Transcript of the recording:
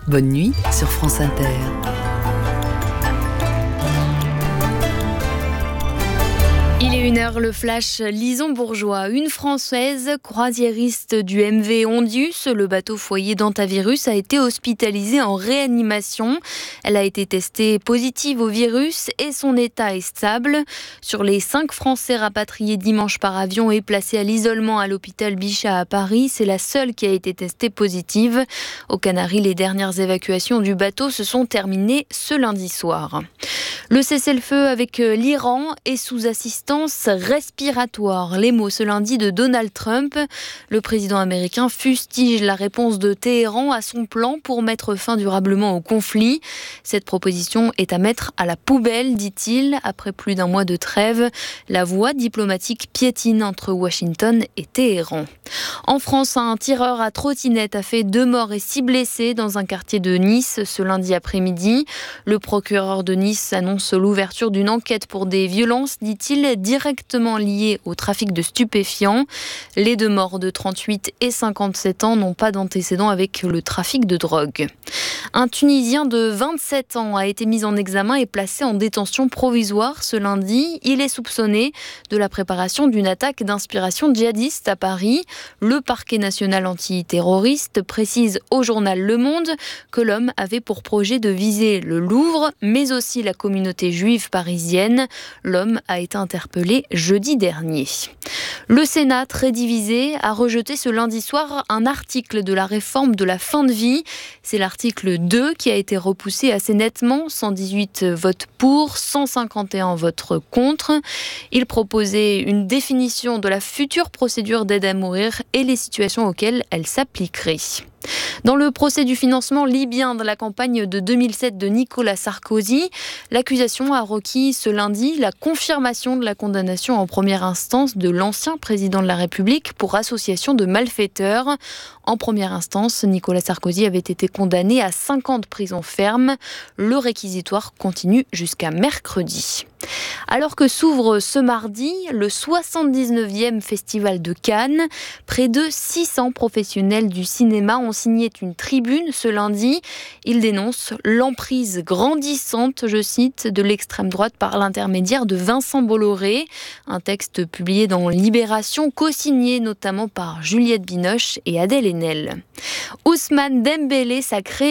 Bonne nuit sur France Inter. Il est 1h, le flash Lison Bourgeois. Une Française croisiériste du MV Ondius, le bateau foyer d'Antavirus, a été hospitalisée en réanimation. Elle a été testée positive au virus et son état est stable. Sur les 5 Français rapatriés dimanche par avion et placés à l'isolement à l'hôpital Bichat à Paris, c'est la seule qui a été testée positive. Aux Canaries, les dernières évacuations du bateau se sont terminées ce lundi soir. Le cessez-le-feu avec l'Iran est sous assistance respiratoire. Les mots ce lundi de Donald Trump. Le président américain fustige la réponse de Téhéran à son plan pour mettre fin durablement au conflit. Cette proposition est à mettre à la poubelle, dit-il. Après plus d'un mois de trêve, la voie diplomatique piétine entre Washington et Téhéran. En France, un tireur à trottinette a fait 2 morts et 6 blessés dans un quartier de Nice ce lundi après-midi. Le procureur de Nice annonce l'ouverture d'une enquête pour des violences, dit-il, directement liées au trafic de stupéfiants. Les 2 morts de 38 et 57 ans n'ont pas d'antécédents avec le trafic de drogue. Un Tunisien de 27 ans a été mis en examen et placé en détention provisoire ce lundi. Il est soupçonné de la préparation d'une attaque d'inspiration djihadiste à Paris. Le parquet national antiterroriste précise au journal Le Monde que l'homme avait pour projet de viser le Louvre, mais aussi la communauté juive parisienne. L'homme a été interpellé jeudi dernier. Le Sénat, très divisé, a rejeté ce lundi soir un article de la réforme de la fin de vie. C'est l'article 2 qui a été repoussé assez nettement, 118 votes pour, 151 votes contre. Il proposait une définition de la future procédure d'aide à mourir et les situations auxquelles elle s'appliquerait. Dans le procès du financement libyen de la campagne de 2007 de Nicolas Sarkozy, l'accusation a requis ce lundi la confirmation de la condamnation en première instance de l'ancien président de la République pour association de malfaiteurs. En première instance, Nicolas Sarkozy avait été condamné à 5 ans de prison ferme. Le réquisitoire continue jusqu'à mercredi. Alors que s'ouvre ce mardi le 79e Festival de Cannes, près de 600 professionnels du cinéma ont signé une tribune ce lundi. Ils dénoncent l'emprise grandissante, je cite, de l'extrême droite par l'intermédiaire de Vincent Bolloré. Un texte publié dans Libération, co-signé notamment par Juliette Binoche et Adèle Haenel. Ousmane Dembélé, sacré